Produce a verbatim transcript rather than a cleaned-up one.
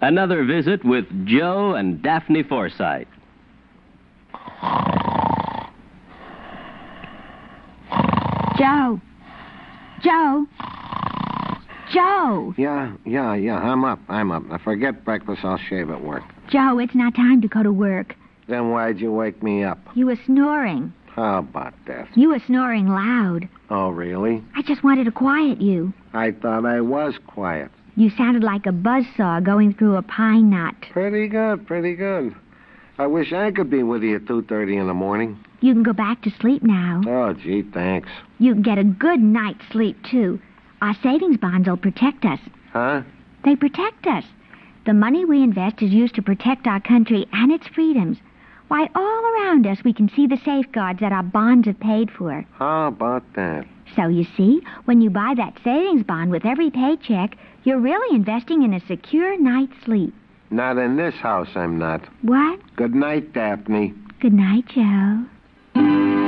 Another visit with Joe and Daphne Forsythe. Joe. Joe. Joe. Yeah, yeah, yeah, I'm up, I'm up. Now forget breakfast, I'll shave at work. Joe, it's not time to go to work. Then why'd you wake me up? You were snoring. How about that? You were snoring loud. Oh, really? I just wanted to quiet you. I thought I was quiet. You sounded like a buzzsaw going through a pine knot. Pretty good, pretty good. I wish I could be with you at two thirty in the morning. You can go back to sleep now. Oh, gee, thanks. You can get a good night's sleep, too. Our savings bonds will protect us. Huh? They protect us. The money we invest is used to protect our country and its freedoms. Why, all around us we can see the safeguards that our bonds have paid for. How about that? So, you see, when you buy that savings bond with every paycheck, you're really investing in a secure night's sleep. Not in this house, I'm not. What? Good night, Daphne. Good night, Joe.